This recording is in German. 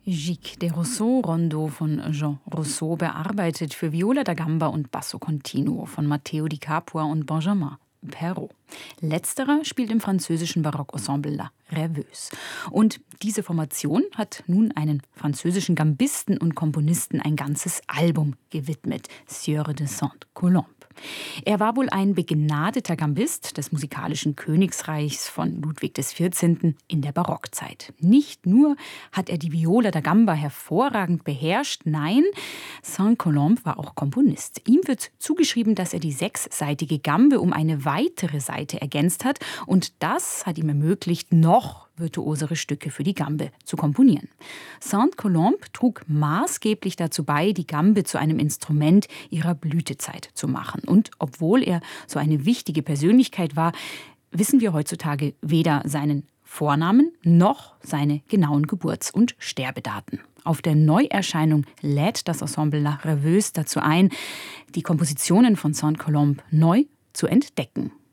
Gic de Rousseau, Rondo von Jean Rousseau, bearbeitet für Viola da Gamba und Basso Continuo von Matteo di Capua und Benjamin Perrault. Letzterer spielt im französischen Barockensemble La Rêveuse. Und diese Formation hat nun einen französischen Gambisten und Komponisten ein ganzes Album gewidmet, Sieur de Sainte-Colombe. Er war wohl ein begnadeter Gambist des musikalischen Königsreichs von Ludwig XIV. In der Barockzeit. Nicht nur hat er die Viola da Gamba hervorragend beherrscht, nein, Sainte-Colombe war auch Komponist. Ihm wird zugeschrieben, dass er die sechsseitige Gambe um eine weitere Seite ergänzt hat und das hat ihm ermöglicht, noch virtuosere Stücke für die Gambe zu komponieren. Sainte-Colombe trug maßgeblich dazu bei, die Gambe zu einem Instrument ihrer Blütezeit zu machen. Und obwohl er so eine wichtige Persönlichkeit war, wissen wir heutzutage weder seinen Vornamen noch seine genauen Geburts- und Sterbedaten. Auf der Neuerscheinung lädt das Ensemble La Rêveuse dazu ein, die Kompositionen von Sainte-Colombe neu zu entdecken.